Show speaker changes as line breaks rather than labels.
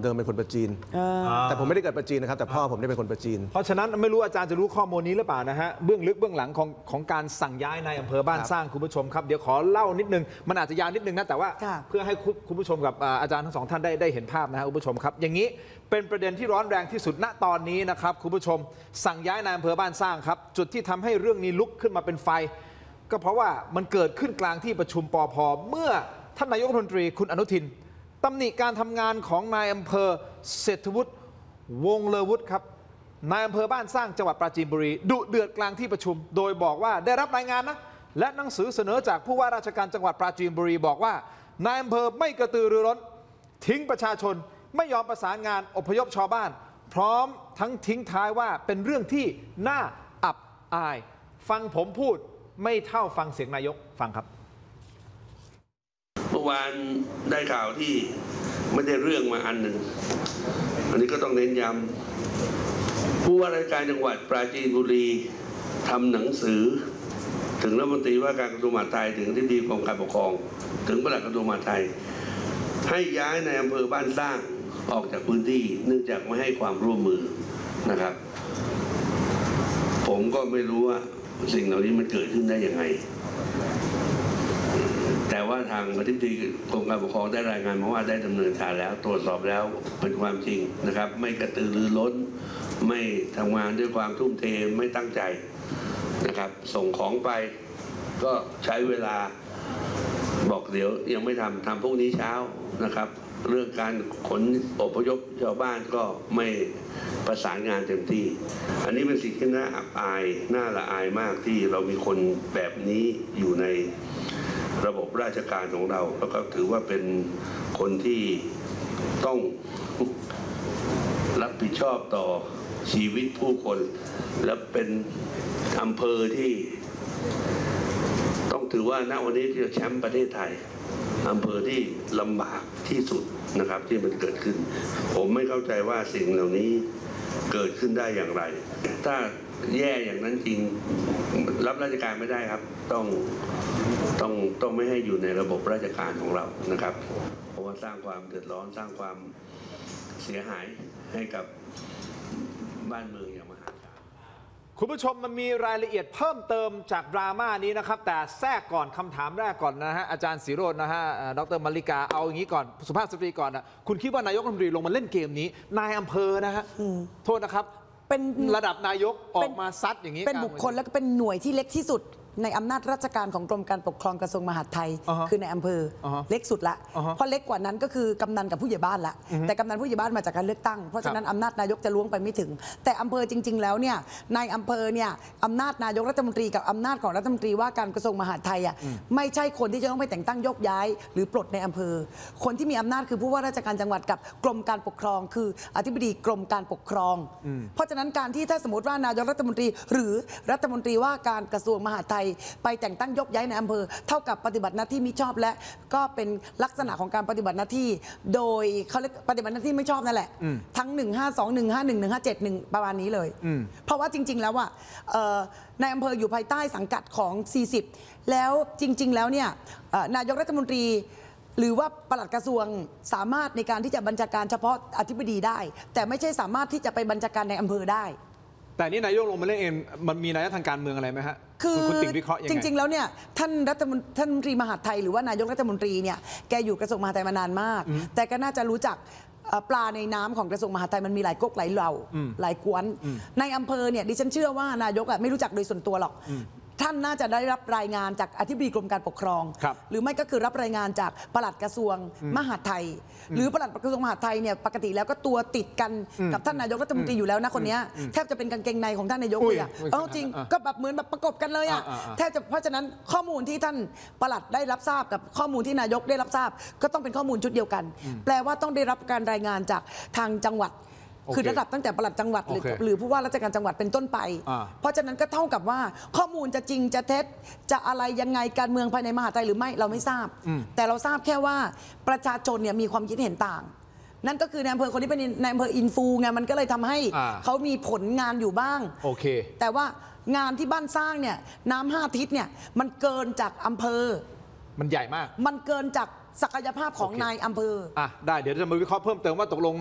เดิมเป็นคนประจีนแต่ผมไม่ได้เกิดประจีนนะครับแต่พ่อผมได้เป็นคนประจีน
เพราะฉะนั้นไม่รู้อาจารย์จะรู้ข้อมูลนี้หรือเปล่านะฮะเบื้องลึกเบื้องหลังของการสั่งย้ายในอำเภอบ้านสร้างคุณผู้ชมครับเดี๋ยวขอเล่านิดนึงมันอาจจะยาวนิดนึงนะแต่ว่าเพื่อให้คุณผู้ชมกับอาจารย์ทั้งสองท่านได้เห็นภาพนะฮะคุณผู้ชมครับอย่างนี้เป็นประเด็นที่ร้อนแรงที่สุดณตอนนี้นะครับคุณผู้ชมสั่งย้ายนายอำเภอบ้านสร้างครับจุดที่ทำให้เรื่องนี้ลุกขึ้นมาเป็นไฟก็เพราะว่ามันเกิดขึ้นกลางที่ประชุมปภ.เมื่อท่านนายกรัฐมนตรีคุณอนุทินตำหนิการทำงานของนายอำเภอเศรษฐวุฒิวงศ์เลอวุฒิครับนายอำเภอบ้านสร้างจังหวัดปราจีนบุรีดุเดือดกลางที่ประชุมโดยบอกว่าได้รับรายงานนะและหนังสือเสนอจากผู้ว่าราชการจังหวัดปราจีนบุรีบอกว่านายอำเภอไม่กระตือรือร้นทิ้งประชาชนไม่ยอมประสานงานอพยพชาวบ้านพร้อมทั้งทิ้งท้ายว่าเป็นเรื่องที่น่าอับอายฟังผมพูดไม่เท่าฟังเสียงนายกฟังครับ
เมื่อวานได้ข่าวที่ไม่ได้เรื่องมาอันหนึ่งอันนี้ก็ต้องเน้นย้ำผู้ว่าราชการจังหวัดปราจีนบุรีทำหนังสือถึงรัฐมนตรีว่าการกระทรวงมหาดไทยถึงที่ดีกรมการปกครองถึงปลัดกระทรวงมหาดไทยให้ย้ายในอำเภอบ้านสร้างออกจากพื้นที่เนื่องจากไม่ให้ความร่วมมือนะครับผมก็ไม่รู้ว่าสิ่งเหล่านี้มันเกิดขึ้นได้ยังไงแต่ว่าทางอธิบดีกรมการปกครองได้รายงานมาว่าได้ดำเนินการแล้วตรวจสอบแล้วเป็นความจริงนะครับไม่กระตือรือร้นไม่ทำงานด้วยความทุ่มเทไม่ตั้งใจนะครับส่งของไปก็ใช้เวลาบอกเดี๋ยวยังไม่ทำพรุ่งนี้เช้านะครับเรื่องการขนอพยพชาวบ้านก็ไม่ประสานงานเต็มที่อันนี้เป็นสิ่งที่น่าอับอายน่าละอายมากที่เรามีคนแบบนี้อยู่ในระบบราชการของเราแล้วก็ถือว่าเป็นคนที่ต้องรับผิดชอบต่อชีวิตผู้คนและเป็นอำเภอที่ต้องถือว่าณวันนี้ที่แชมป์ประเทศไทยอำเภอที่ลำบากที่สุดนะครับที่มันเกิดขึ้นผมไม่เข้าใจว่าสิ่งเหล่านี้เกิดขึ้นได้อย่างไรถ้าแย่อย่างนั้นจริงรับราชการไม่ได้ครับต้องไม่ให้อยู่ในระบบราชการของเรานะครับเพราะว่าสร้างความเดือดร้อนสร้างความเสียหายให้กับบ้านเมืองอย่างมหาศาล
คุณผู้ชมมันมีรายละเอียดเพิ่มเติมจากดราม่านี้นะครับแต่แทรกก่อนคำถามแรกก่อนนะฮะอาจารย์ศิโรจน์นะฮะดร.มลิกาเอาอย่างนี้ก่อนสุภาพสตรีก่อนนะคุณคิดว่านายกรัฐมนตรีลงมาเล่นเกมนี้นายอำเภอนะฮะโทษนะครับเป็นระดับนายกออกมาซัดอย่างนี้
เป็นบุคคลแล้วก็เป็นหน่วยที่เล็กที่สุดในอำนาจราชการของกรมการปกครองกระทรวงมหาดไทยคือในอำเภอเล็กสุดละเพราะเล็กกว่านั้นก็คือกำนันกับผู้ใหญ่บ้านละแต่กำนันผู้ใหญ่บ้านมาจากการเลือกตั้งเพราะฉะนั้นอำนาจนายกจะล้วงไปไม่ถึงแต่อำเภอจริงๆแล้วเนี่ยในอำเภอเนี่ยอำนาจนายกรัฐมนตรีกับอำนาจของรัฐมนตรีว่าการกระทรวงมหาดไทยไม่ใช่คนที่จะต้องไปแต่งตั้งโยกย้ายหรือปลดในอำเภอคนที่มีอำนาจคือผู้ว่าราชการจังหวัดกับกรมการปกครองคืออธิบดีกรมการปกครองเพราะฉะนั้นการที่ถ้าสมมติว่านายกรัฐมนตรีหรือรัฐมนตรีว่าการกระทรวงมหาดไทยไปแต่งตั้งยกย้ายในอำเภอเท่ากับปฏิบัติหน้าที่มิชอบและก็เป็นลักษณะของการปฏิบัติหน้าที่โดยเขาเรียกปฏิบัติหน้าที่ไม่ชอบนั่นแหละทั้ง152 151 157ประมาณนี้เลยเพราะว่าจริงๆแล้วในอำเภออยู่ภายใต้สังกัดของ40แล้วจริงๆแล้วเนี่ยนายกรัฐมนตรีหรือว่าปลัดกระทรวงสามารถในการที่จะบัญชาการเฉพาะอธิบดีได้แต่ไม่ใช่สามารถที่จะไปบัญชาการในอำเภอได้
แต่นี่นายกลงมาเล่นเองมันมีนัยทางการเมืองอะไรไหมฮะ
คือ
คุณติ่งวิเคราะห์ยังไง
จริงๆแล้วเนี่ยท่านรัฐมนตรีมหาดไทยหรือว่านายกรัฐมนตรีเนี่ยแกอยู่กระทรวงมหาดไทยมานานมากแต่ก็น่าจะรู้จักปลาในน้ำของกระทรวงมหาดไทยมันมีหลายก๊กหลายเหล่าหลายกวนในอำเภอเนี่ยดิฉันเชื่อว่านายกไม่รู้จักโดยส่วนตัวหรอกท่านน่าจะได้รับรายงานจากอธิบดีกรมการปกครองหรือไม่ก็คือรับรายงานจากปลัดกระทรวงมหาดไทยหรือปลัดกระทรวงมหาดไทยเนี่ยปกติแล้วก็ตัวติดกันกับท่านนายกรัฐมนตรีอยู่แล้วนะคนนี้แทบจะเป็นกางเกงในของท่านนายกเลยอ่ะจริงก็แบบเหมือนแบบประกบกันเลยอ่ะแทบจะเพราะฉะนั้นข้อมูลที่ท่านปลัดได้รับทราบกับข้อมูลที่นายกได้รับทราบก็ต้องเป็นข้อมูลชุดเดียวกันแปลว่าต้องได้รับการรายงานจากทางจังหวัดคือระดับตั้งแต่ปลัดจังหวัดหรือผู้ว่าราชการจังหวัดเป็นต้นไปเพราะฉะนั้นก็เท่ากับว่าข้อมูลจะจริงจะเท็จจะอะไรยังไงการเมืองภายในมหาดไทยหรือไม่เราไม่ทราบแต่เราทราบแค่ว่าประชาชนเนี่ยมีความคิดเห็นต่างนั่นก็คือในอำเภอคนที่เป็นในอำเภออินฟูไงมันก็เลยทำให้เขามีผลงานอยู่บ้างแต่ว่างานที่บ้านสร้างเนี่ยน้ำ5 ทิศเนี่ยมันเกินจากอำเภอ
มันใหญ่มาก
มันเกินจากศักยภาพของนายอำเภอ
ได้เดี๋ยวจะมาวิเคราะห์เพิ่มเติมว่าตกลง